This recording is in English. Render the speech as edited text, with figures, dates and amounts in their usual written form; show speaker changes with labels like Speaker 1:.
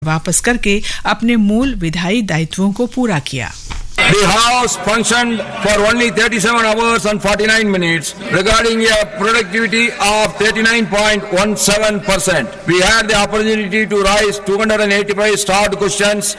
Speaker 1: वापस करके अपने मूल विधायी दायित्वों को पूरा किया।
Speaker 2: The House functioned for only 37 hours and 49 minutes, regarding a productivity of 39.17%. We had the opportunity to raise 285 starred questions